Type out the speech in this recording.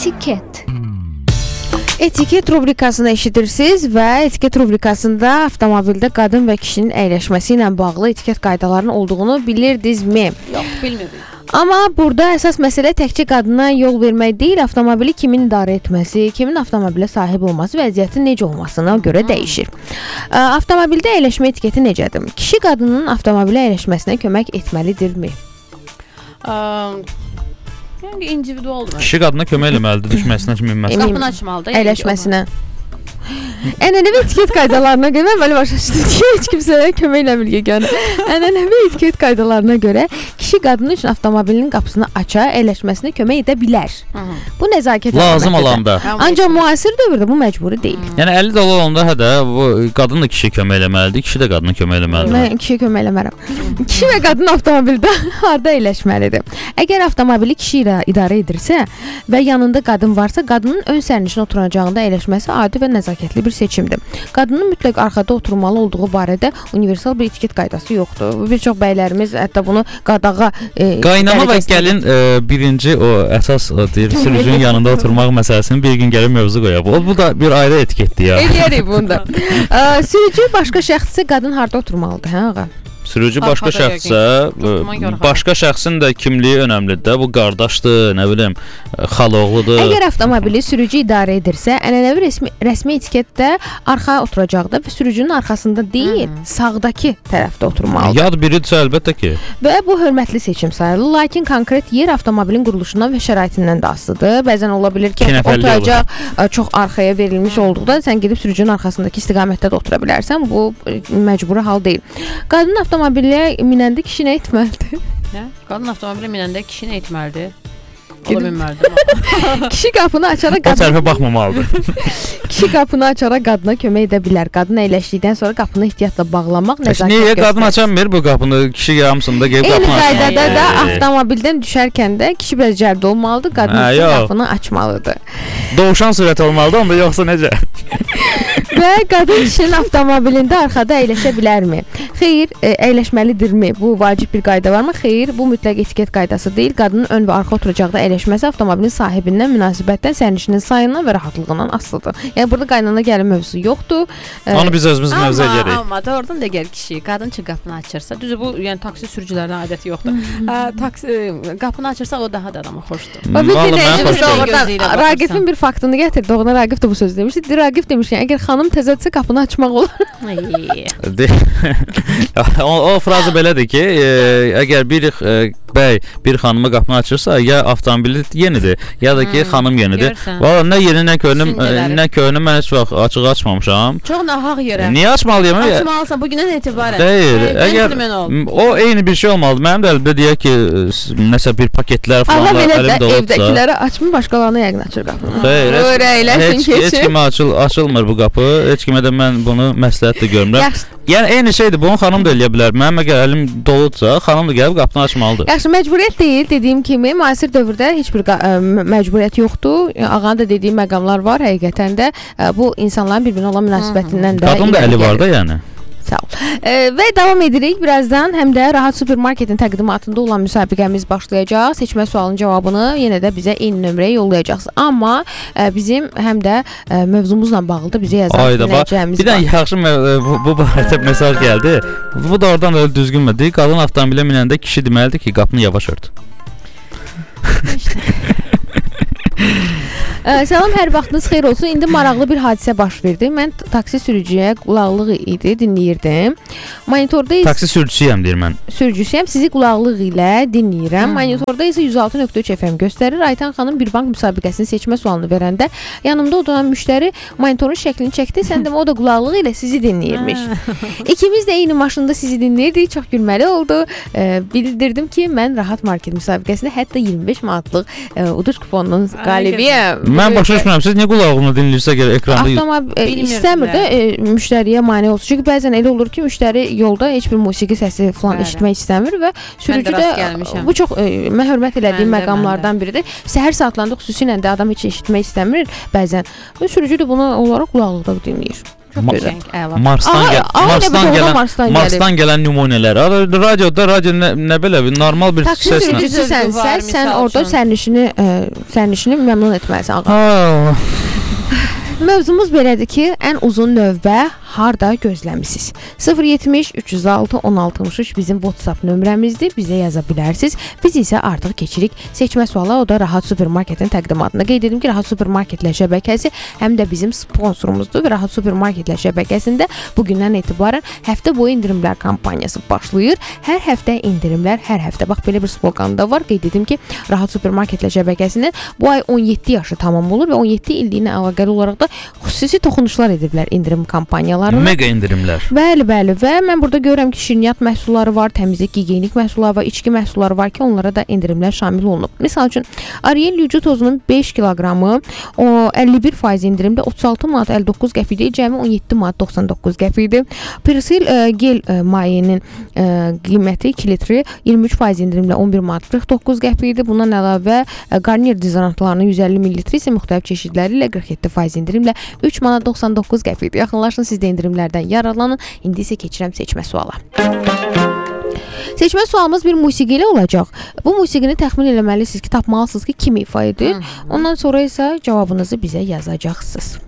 Etiket. Etiket rubrikasını eşidirsiniz və etiket rubrikasında avtomobildə qadın və kişinin əyləşməsi ilə bağlı etiket qaydalarının olduğunu bilirdinizmi? Yox, bilmirdik. Amma burada əsas məsələ təkcə qadına yol vermək deyil, avtomobili kimin idarə etməsi, kimin avtomobilə sahib olması, vəziyyətin necə olmasına görə dəyişir. Avtomobildə əyləşmə etiketi necədir? Kişi qadının avtomobilə əyləşməsinə kömək etməlidirmi? Yəni individualdır. Kişi qadına kömək eləməlidir, düşməsinə kimi minməsinə. Qapını açmalıdır. Əyləşməsinə. Ənənəvi etiket qaydalarına görə belə başa düşdüm ki, heç kimsəyə kömək eləmir yeganə. Ənənəvi etiket qaydalarına görə kişi qadın üçün avtomobilinin qapısını aça, əyləşməsinə kömək edə bilər. Bu nəzakət lazım olanda. Ancaq müasir dövrdə bu məcburi deyil. Yəni 50 dollar olanda hədə bu qadın da kişiyə kömək eləməlidir, kişi də qadına kömək eləməlidir. Mən kişiyə kömək eləmərəm. Kişi və qadın avtomobildə harda əyləşməlidir? Əgər avtomobili kişi ilə idarə edirsə və yanında qadın varsa, qadının ön sərnişin oturacağında əyləşməsi adi və nəzakətli bir seçimdir. Qadının mütləq arxada oturmalı olduğu barədə universal bir etiket qaydası yoxdur. Bir çox bəylərimiz hətta bunu qadağa qaynana və gəlin birinci o əsas deyir sürücünün yanında oturmaq məsələsini bir gün gəlib mövzu qoyaq. Bu da bir ayrı etiketdir ya. Eləyərik bunda. Sürücü başqa şəxssə qadın harda oturmalıdır, hə ağa? Sürücü başqa şəxssə, başqa şəxsin də kimliyi önəmlidir. Bu qardaşdır, nə bilim, xaloğludur. Əgər avtomobili sürücü idarə edirsə, ənənəvi rəsmi etiketdə arxa oturacaqda və sürücünün arxasında deyil, sağdakı tərəfdə oturmalıdır. Yad biridirsə əlbəttə ki. Və bu hörmətli seçim sayılır. Lakin konkret yer avtomobilin quruluşundan və şəraitindən də asılıdır. Bəzən ola bilər ki, oturacaq çox arxaya verilmiş olduqda sən gedib sürücünün arxasındakı istiqamətdə də otura bilərsən. Bu məcburi hal deyil. Qadın avtomobilə minəndə kişi nə etməlidir? Nə? Qadın avtomobilə minəndə kişi nə etməlidir? Ola bilməlidir. Kişi qapını açaraq o tərəfə baxmamalıdır. Kişi qapını açaraq qadına kömək edə bilər. Qadın əyləşdikdən sonra qapını ehtiyatla bağlamaq nəzakət göstərir. Niyə qadın açamır bu qapını? Kişi yarımsında gəlib qapını açmalıdır. Eyni qaydada da avtomobildən düşərkən də kişi biraz cəlbdə olmalıdır. Qadın qapını açmalıdır. Doğuşan sürət olmalıdır, onda yoxsa necə? Və qadın kişinin avtomobilində arxada əyləşə bilərmi? Xeyr, əyləşməlidirmi? Bu vacib bir qayda varmı? Xeyr, bu mütləq etiket qaydası deyil. Qadının ön və arxa oturacaqda əyləşməsi avtomobilin sahibindən, münasibətdən, sərnişinin sayından və rahatlığından asılıdır. Yəni burada qaynana gəlin mövzusu yoxdur. Onu biz özümüz mövzu edərik. Amma da oradan da gəl kişi, qadın ki qapını açırsa, düzü bu yəni taksi sürücülərinin adəti yoxdur. Taksi qapını açırsa o daha da adama xoşdur. Raqifin bir faktını gətirdi. Doğrudan Raqif də bu sözü demişdi. Raqif demiş ki, əgər xanım təzədirsə qapını açmaq olar. O frazı belədir ki, əgər bir bəy bir xanıma qapını açırsa, ya avtomobili yenidir, ya da ki xanım yenidir. Valla nə yeni, nə köhnə mən heç vaxt açıq açmamışam. Çox nahaq yerə. Niyə açmalıyam? Açmalısan bugündən etibarən. Deyil, əgər o eyni bir şey olmalıdır. Mənim də əlimdə deyək ki, nəsə bir paketlər falan əlimdə olubsa. Evdəkiləri açmır, başqalarına yəqin açır qapını. Xeyr, heç kimə açılmır bu qapı. Heç kimə də mən bunu məsləhət də görmürəm. Yəni eyni şeydir, bunu xanım da eləyə bilər. Mənim əgər əlim doludsa, xanım da gəlib qapını açmalıdır. Yaxşı, məcburiyyət deyil, dediyim kimi, müasir dövrdə heç bir məcburiyyət yoxdur. Ağanın da dediyi məqamlar var, həqiqətən də bu insanların bir-birinə olan münasibətindən də. Qadın da əli var da yəni. Sağ ol. Və davam edirik. Birazdan həm də Rahat Supermarketin təqdimatında olan müsabiqəmiz başlayacaq. Seçmə sualının cavabını yenə də bizə eyni nömrəyə yollayacaqsınız. Amma bizim həm də mövzumuzla bağlı da bizə yazan dinləyicilərimiz var. Bir dənə yaxşı bu barədə mesaj gəldi. Bu da oradan öyle düzgünmədi. Qadın avtomobilə minəndə kişi deməlidir ki, qapını yavaş ört. Salam, hər vaxtınız xeyir olsun. İndi maraqlı bir hadisə baş verdi. Mən taksi sürücüyə qulaqlıq idi, dinləyirdim. Monitorda isə taksi sürücüsüyəm deyir mən. Sürücüsüyəm, sizi qulaqlıq ilə dinləyirəm. Monitorda isə 106.3 FM göstərir. Aytan xanım bir bank müsabiqəsinin seçmə sualını verəndə yanımda oturan müştəri monitorun şəklini çəkdi. Sən demə o da qulaqlığı ilə sizi dinləyirmiş. İkimiz də eyni maşında sizi dinləyirdik. Çox gülməli oldu. Bildirdim ki, mən Rahat Market müsabiqəsində hətta 25 manatlıq uduş kuponunun qalibiyəm. Mən başa düşmürəm. Siz niyə qulağını dinləyirsə gəlir ekranda? İstəmir də müştəriyə mane olsun. Çünki bəzən elə olur ki, müştəri yolda heç bir musiqi səsi falan eşitmək istəmir və sürücü də bu çox mən hörmət elədiyim məqamlardan biridir. Səhər saatlarında xüsusilə də adam heç eşitmək istəmir bəzən. Sürücü də bunu olaraq qulaqlıqda dinləyir. Çox gözəl. Əla. Marsdan gələn nümunələr. Radio nə belə bir normal bir taksi səslə. sürücüsü sənsə, sən orada sərnişini məmnun etməlisən ağa. Mövzumuz belədir ki, ən uzun növbə harda gözləmisiniz? 070 306 1663 bizim WhatsApp nömrəmizdir. Bizə yaza bilərsiniz. Biz isə artıq keçirik seçmə suala. O da Rahat Supermarketin təqdimatında. Qeyd edim ki, Rahat Supermarketlər şəbəkəsi həm də bizim sponsorumuzdur və Rahat Supermarketlər şəbəkəsində bugündən etibarən həftə boyu indirimlər kampaniyası başlayır. Hər həftə indirimlər, hər həftə. Bax, belə bir sloqan da var. Qeyd edim ki, Rahat Supermarketlər şəbəkəsinin bu ay 17 yaşı tamam olur və 17 illiyinə əlaqəli olaraq da xüsusi toxunuşlar ediblər indirim kampaniyalarına. Mega indirimlər. Bəli, və mən burada görürəm ki, şirniyyat məhsulları var, təmizlik, gigiyenik məhsulları var, içki məhsulları var ki, onlara da indirimlər şamil olunub. Misal üçün, Ariel Lücü tozunun 5 kiloqramı o 51% indirimdə 36 manat 59 qəpikdir, cəmi 17 manat 99 qəpikdir. Persil gel mayenin qiyməti 2 litri 23% indirimlə 11 manat 49 qəpikdir. Bundan əlavə Garnier dezodorantlarının 150 ml isə müxtəlif çeşidləri ilə 47% indirimlə 3 manat 99 qəpikdir. Yaxınlaşın, siz də indirimlərdən yararlanın. İndi isə keçirəm seçmə suala. Seçmə sualımız bir musiqi ilə olacaq. Bu musiqini təxmin eləməlisiniz ki, tapmalısınız ki, kim ifa edir. Ondan sonra isə cavabınızı bizə yazacaqsınız.